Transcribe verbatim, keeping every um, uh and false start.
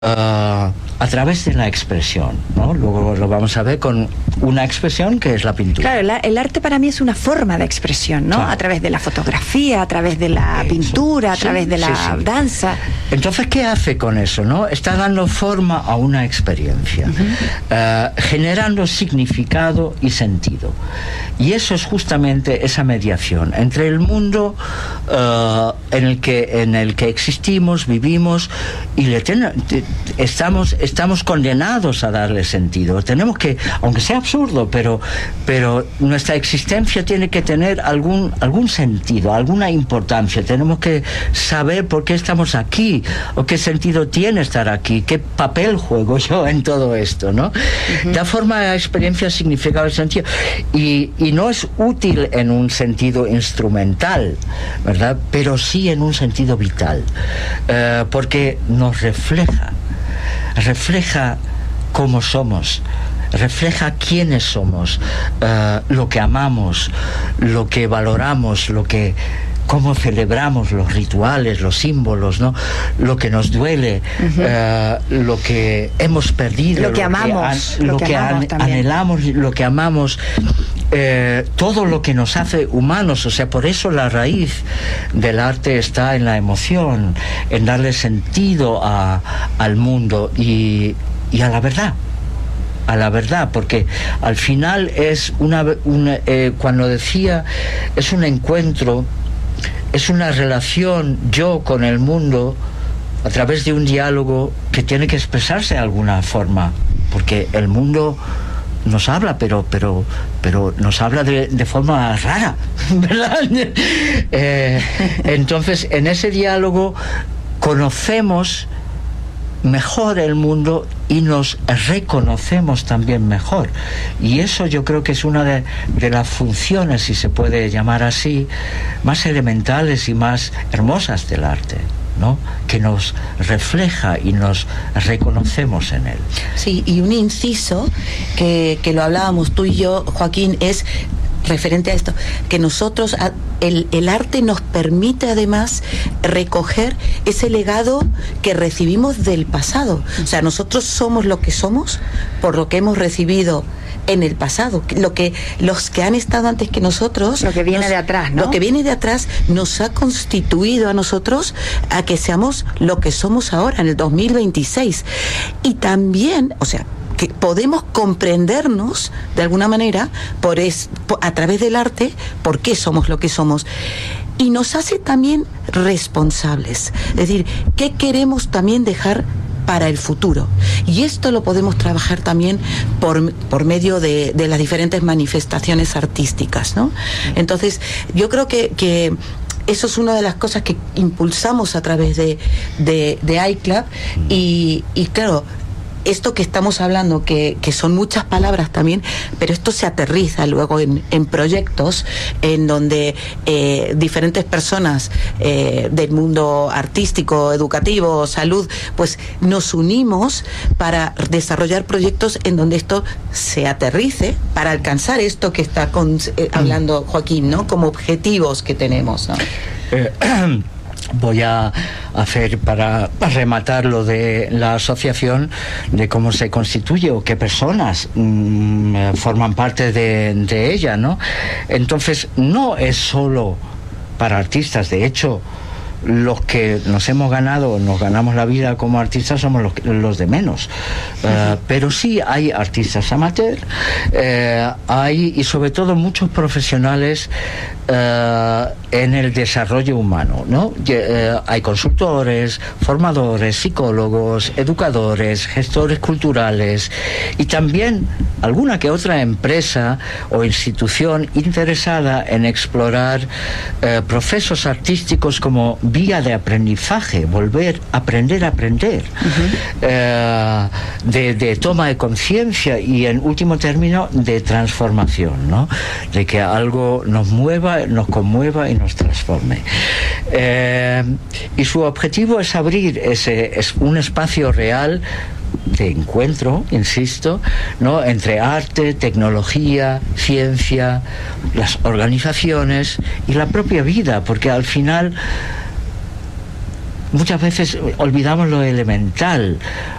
Uh, a través de la expresión, ¿no? Luego lo vamos a ver con una expresión que es la pintura. Claro, la, el arte para mí es una forma de expresión, ¿no? Claro. A través de la fotografía, a través de la eso. pintura, a sí, través de la sí, sí. danza. Entonces, ¿qué hace con eso, no? Está dando forma a una experiencia, uh-huh. uh, generando significado y sentido. Y eso es justamente esa mediación entre el mundo uh, en el que en el que existimos, vivimos y le ten, te, estamos estamos condenados a darle sentido. Tenemos que, aunque sea absurdo, pero pero nuestra existencia tiene que tener algún algún sentido, alguna importancia. Tenemos que saber por qué estamos aquí o qué sentido tiene estar aquí, qué papel juego yo en todo esto, ¿no? Uh-huh. Da forma a experiencia, significado y sentido. Y, y no es útil en un sentido instrumental, ¿verdad? Pero sí en un sentido vital, uh, porque nos refleja, refleja cómo somos, refleja quiénes somos, uh, lo que amamos, lo que valoramos, lo que cómo celebramos los rituales, los símbolos, ¿no? Lo que nos duele, uh-huh. uh, lo que hemos perdido, lo que lo amamos, que an, lo, lo que, que amamos an, anhelamos, lo que amamos, eh, todo lo que nos hace humanos. O sea, por eso la raíz del arte está en la emoción, en darle sentido a, al mundo y, y a la verdad. a la verdad, porque al final es una, una eh, cuando decía es un encuentro, es una relación yo con el mundo a través de un diálogo que tiene que expresarse de alguna forma, porque el mundo nos habla, pero pero pero nos habla de, de forma rara, ¿verdad? eh, entonces en ese diálogo conocemos mejor el mundo y nos reconocemos también mejor, y eso yo creo que es una de, de las funciones, si se puede llamar así, más elementales y más hermosas del arte, ¿no? Que nos refleja y nos reconocemos en él. Sí, y un inciso que, que lo hablábamos tú y yo, Joaquín, es referente a esto, que nosotros, el, el arte nos permite además recoger ese legado que recibimos del pasado. O sea, nosotros somos lo que somos por lo que hemos recibido en el pasado, lo que los que han estado antes que nosotros, lo que viene nos, de atrás, ¿no? Lo que viene de atrás nos ha constituido a nosotros a que seamos lo que somos ahora en el dos mil veintiséis. Y también, o sea, que podemos comprendernos de alguna manera por es, por, a través del arte, por qué somos lo que somos. Y nos hace también responsables. Es decir, ¿qué queremos también dejar para el futuro? Y esto lo podemos trabajar también por, por medio de, de las diferentes manifestaciones artísticas, ¿no? Entonces, yo creo que, que eso es una de las cosas que impulsamos a través de, de, de iClub. Y, y claro, esto que estamos hablando, que, que son muchas palabras también, pero esto se aterriza luego en, en proyectos en donde eh, diferentes personas eh, del mundo artístico, educativo, salud, pues nos unimos para desarrollar proyectos en donde esto se aterrice para alcanzar esto que está con, eh, hablando Joaquín, ¿no? Como objetivos que tenemos, ¿no? Eh, Voy a hacer, para rematar lo de la asociación, de cómo se constituye o qué personas mmm, forman parte de, de ella, ¿no? Entonces, no es solo para artistas. De hecho, los que nos hemos ganado, nos ganamos la vida como artistas, somos los, los de menos. Uh, pero sí hay artistas amateur, uh, hay, y sobre todo muchos profesionales uh, en el desarrollo humano, ¿no? Uh, hay consultores, formadores, psicólogos, educadores, gestores culturales, y también alguna que otra empresa o institución interesada en explorar uh, procesos artísticos como vía de aprendizaje, volver a aprender a aprender, uh-huh. eh, de, de toma de conciencia y en último término de transformación, ¿no? De que algo nos mueva, nos conmueva y nos transforme. Eh, y su objetivo es abrir ese, es un espacio real de encuentro, insisto, ¿no? Entre arte, tecnología, ciencia, las organizaciones y la propia vida, porque al final muchas veces olvidamos lo elemental.